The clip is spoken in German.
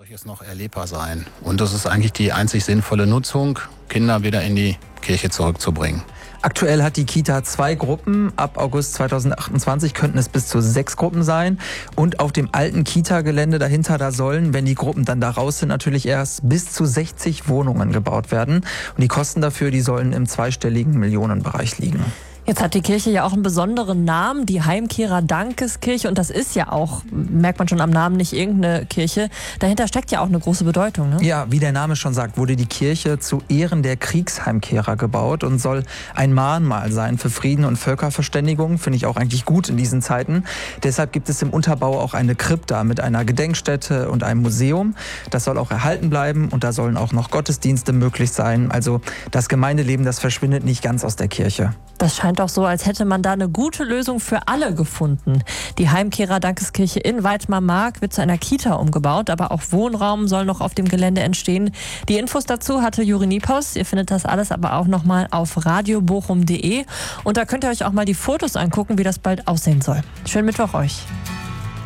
Solches noch erlebbar sein. Und das ist eigentlich die einzig sinnvolle Nutzung, Kinder wieder in die Kirche zurückzubringen. Aktuell hat die Kita 2 Gruppen. Ab August 2028 könnten es bis zu 6 Gruppen sein. Und auf dem alten Kita-Gelände dahinter, da sollen, wenn die Gruppen dann da raus sind, natürlich erst bis zu 60 Wohnungen gebaut werden. Und die Kosten dafür, die sollen im zweistelligen Millionenbereich liegen. Jetzt hat die Kirche ja auch einen besonderen Namen, die Heimkehrer Dankeskirche. Und das ist ja auch, merkt man schon am Namen, nicht irgendeine Kirche. Dahinter steckt ja auch eine große Bedeutung, ne? Ja, wie der Name schon sagt, wurde die Kirche zu Ehren der Kriegsheimkehrer gebaut und soll ein Mahnmal sein für Frieden und Völkerverständigung. Finde ich auch eigentlich gut in diesen Zeiten. Deshalb gibt es im Unterbau auch eine Krypta mit einer Gedenkstätte und einem Museum. Das soll auch erhalten bleiben und da sollen auch noch Gottesdienste möglich sein. Also das Gemeindeleben, das verschwindet nicht ganz aus der Kirche. Das scheint auch so, als hätte man da eine gute Lösung für alle gefunden. Die Heimkehrer Dankeskirche in Weidmar-Mark wird zu einer Kita umgebaut, aber auch Wohnraum soll noch auf dem Gelände entstehen. Die Infos dazu hatte Juri Niepos. Ihr findet das alles aber auch nochmal auf radiobochum.de. Und da könnt ihr euch auch mal die Fotos angucken, wie das bald aussehen soll. Schönen Mittwoch euch.